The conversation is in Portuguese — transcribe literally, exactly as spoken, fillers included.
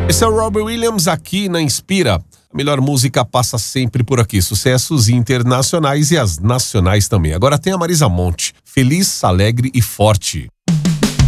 Esse é o Robbie Williams aqui na Inspira. A melhor música passa sempre por aqui. Sucessos internacionais e as nacionais também. Agora tem a Marisa Monte. Feliz, alegre e forte.